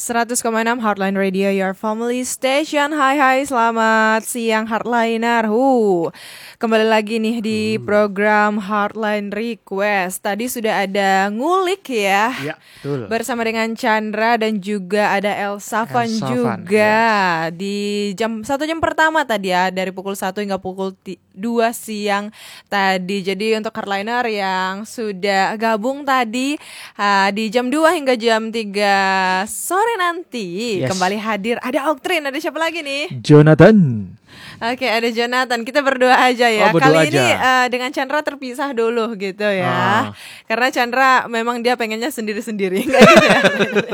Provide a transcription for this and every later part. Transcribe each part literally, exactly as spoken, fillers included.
seratus koma enam Heartline Radio, your family station. Hai hai, selamat siang Heartliner. Uh, kembali lagi nih di program Heartline Request. Tadi sudah ada ngulik ya, ya betul. bersama dengan Chandra dan juga ada Elsavan juga yes. Di jam satu jam pertama tadi ya, dari pukul satu hingga pukul dua siang tadi. Jadi untuk Heartliner yang sudah gabung tadi uh, di jam dua hingga jam tiga sore nanti yes. kembali hadir. Ada Oktrin, ada siapa lagi nih? Jonathan. Oke, ada Jonathan. Kita berdua aja ya. Oh, berdua Kali aja. ini uh, dengan Chandra terpisah dulu gitu ya. Ah. Karena Chandra memang dia pengennya sendiri-sendiri. Enggak gitu ya.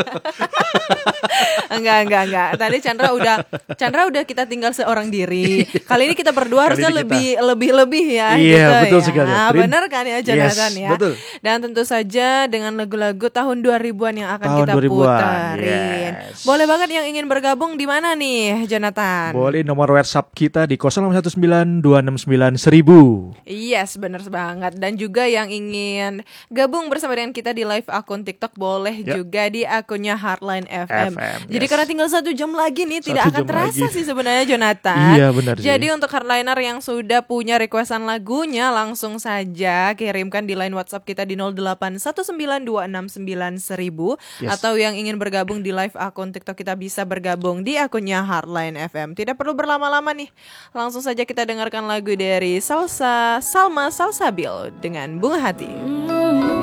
enggak, enggak, enggak. Tadi Chandra udah Chandra udah kita tinggal seorang diri. Kali ini kita berdua harusnya lebih lebih lebih ya iya, gitu betul ya. sekali. Benar kan ya Jonathan yes, ya. Betul. Dan tentu saja dengan lagu-lagu tahun dua ribuan yang akan tahun kita dua ribuan. Putarin. Yes. Boleh banget yang ingin bergabung di mana nih Jonathan? Boleh nomor WhatsApp kita di nol enam satu sembilan dua enam sembilan seribu. Yes, benar banget. Dan juga yang ingin gabung bersama dengan kita di live akun TikTok boleh yep. juga di akunnya Heartline F M. F M Jadi yes. karena tinggal satu jam lagi nih, satu tidak akan terasa lagi. Sih sebenarnya Jonathan. Iya benar. Jadi sih. untuk Heartliner yang sudah punya requestan lagunya, langsung saja kirimkan di line WhatsApp kita di nol delapan satu sembilan dua enam sembilan seribu yes. Atau yang ingin bergabung di live akun TikTok kita bisa bergabung di akunnya Heartline F M. Tidak perlu berlama-lama nih. Langsung saja kita dengarkan lagu dari Salsa Salma Salsabil dengan Bunga Hati.